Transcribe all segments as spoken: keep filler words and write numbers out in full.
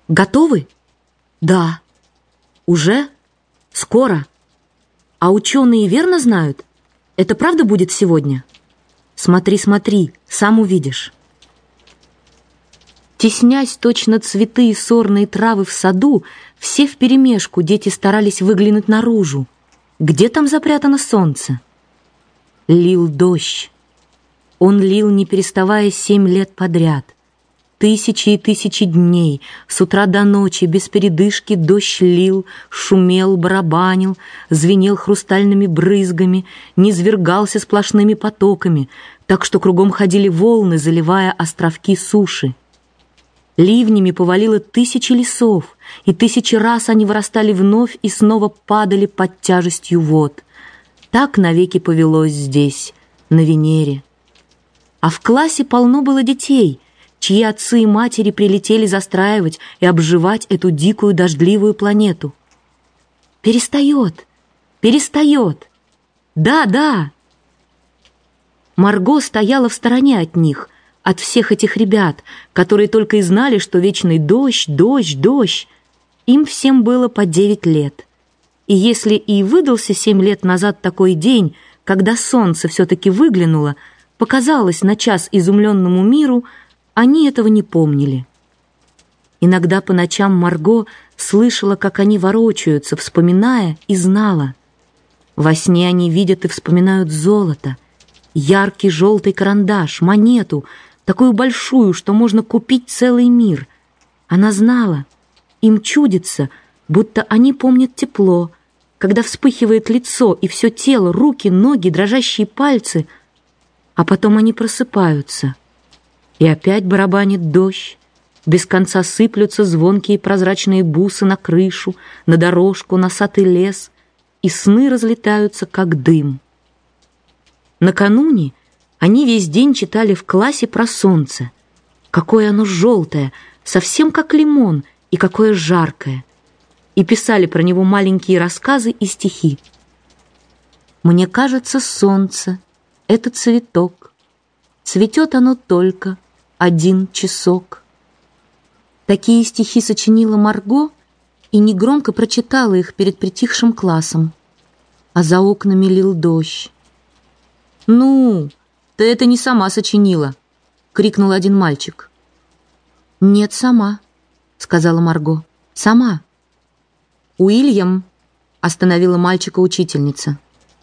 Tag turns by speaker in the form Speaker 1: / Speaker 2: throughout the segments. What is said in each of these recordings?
Speaker 1: Готовы? Да. Уже? Скоро? А ученые верно знают? Это правда будет сегодня? Смотри, смотри, сам увидишь. Теснясь точно цветы и сорные травы в саду, все вперемешку дети старались выглянуть наружу. Где там запрятано солнце? Лил дождь. Он лил, не переставая, семь лет подряд. Тысячи и тысячи дней, с утра до ночи, без передышки дождь лил, шумел, барабанил, звенел хрустальными брызгами, низвергался сплошными потоками, так что кругом ходили волны, заливая островки суши. Ливнями повалило тысячи лесов, и тысячи раз они вырастали вновь и снова падали под тяжестью вод. Так навеки повелось здесь, на Венере. А в классе полно было детей, чьи отцы и матери прилетели застраивать и обживать эту дикую дождливую планету. Перестает, перестает. Да, да. Марго стояла в стороне от них, от всех этих ребят, которые только и знали, что вечный дождь, дождь, дождь. Им всем было по девять лет. И если и выдался семь лет назад такой день, когда солнце все-таки выглянуло, показалось на час изумленному миру, они этого не помнили. Иногда по ночам Марго слышала, как они ворочаются, вспоминая, и знала. Во сне они видят и вспоминают золото, яркий желтый карандаш, монету, такую большую, что можно купить целый мир. Она знала, им чудится, будто они помнят тепло, когда вспыхивает лицо и все тело, руки, ноги, дрожащие пальцы, а потом они просыпаются. И опять барабанит дождь, без конца сыплются звонкие прозрачные бусы на крышу, на дорожку, на сад и лес, и сны разлетаются, как дым. Накануне они весь день читали в классе про солнце. Какое оно желтое, совсем как лимон, и какое жаркое. И писали про него маленькие рассказы и стихи. «Мне кажется, солнце — это цветок. Цветет оно только один часок». Такие стихи сочинила Марго и негромко прочитала их перед притихшим классом. А за окнами лил дождь. «Ну, ты это не сама сочинила!» — крикнул один мальчик. «Нет, сама», — сказала Марго. «Сама». «Уильям!» — остановила мальчика учительница.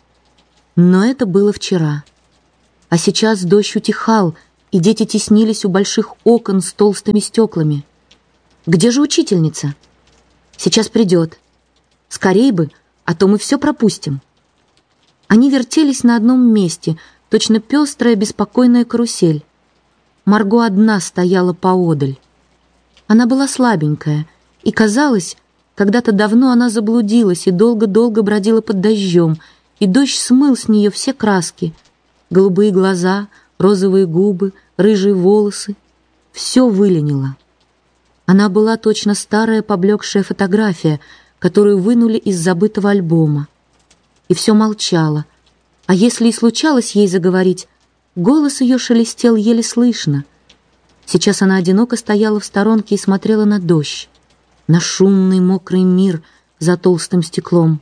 Speaker 1: Но это было вчера. А сейчас дождь утихал, и дети теснились у больших окон с толстыми стеклами. «Где же учительница?» «Сейчас придет. Скорей бы, а то мы все пропустим». Они вертелись на одном месте, точно пестрая беспокойная карусель. Марго одна стояла поодаль. Она была слабенькая, и казалось, когда-то давно она заблудилась и долго-долго бродила под дождем, и дождь смыл с нее все краски. Голубые глаза, розовые губы, рыжие волосы. Все выленило. Она была точно старая поблекшая фотография, которую вынули из забытого альбома. И все молчала. А если и случалось ей заговорить, голос ее шелестел еле слышно. Сейчас она одиноко стояла в сторонке и смотрела на дождь, на шумный мокрый мир за толстым стеклом.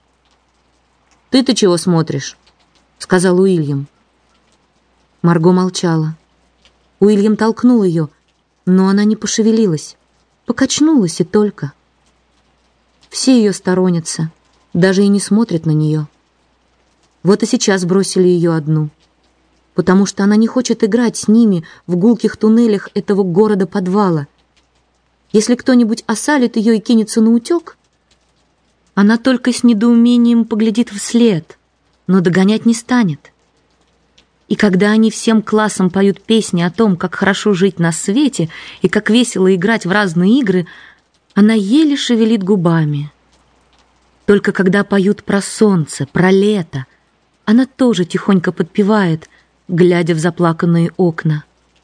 Speaker 1: «Ты-то чего смотришь?» — сказал Уильям. Марго молчала. Уильям толкнул ее, но она не пошевелилась, покачнулась и только. Все ее сторонятся, даже и не смотрят на нее. Вот и сейчас бросили ее одну, потому что она не хочет играть с ними в гулких туннелях этого города-подвала. Если кто-нибудь осалит ее и кинется на утек, она только с недоумением поглядит вслед, но догонять не станет. И когда они всем классом поют песни о том, как хорошо жить на свете и как весело играть в разные игры, она еле шевелит губами. Только когда поют про солнце, про лето, она тоже тихонько подпевает, глядя в заплаканные окна.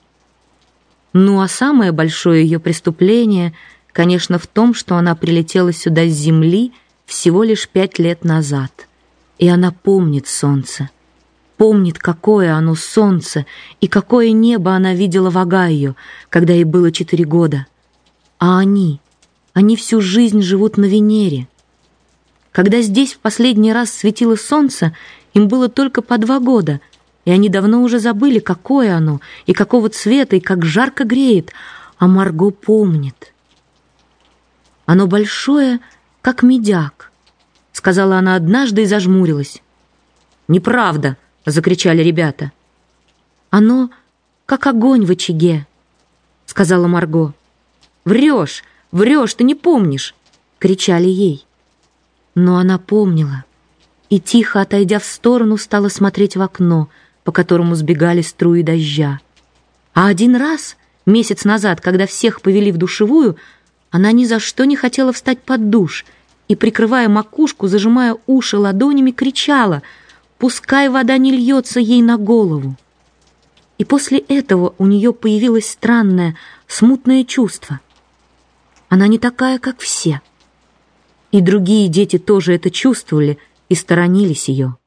Speaker 1: Ну а самое большое ее преступление, конечно, в том, что она прилетела сюда с земли всего лишь пять лет назад. И она помнит солнце. Помнит, какое оно солнце и какое небо она видела в Огайо, когда ей было четыре года. А они, Они всю жизнь живут на Венере. Когда здесь в последний раз светило солнце, им было только по два года, и они давно уже забыли, какое оно, и какого цвета, и как жарко греет, а Марго помнит. «Оно большое, как медяк», — сказала она однажды и зажмурилась. «Неправда!» — закричали ребята. «Оно, как огонь в очаге», — сказала Марго. «Врешь, врешь, ты не помнишь!» — кричали ей. Но она помнила и, тихо отойдя в сторону, стала смотреть в окно, по которому сбегали струи дождя. А один раз, месяц назад, когда всех повели в душевую, она ни за что не хотела встать под душ и, прикрывая макушку, зажимая уши ладонями, кричала: «Пускай вода не льется ей на голову». И после этого у нее появилось странное, смутное чувство. Она не такая, как все. И другие дети тоже это чувствовали и сторонились ее.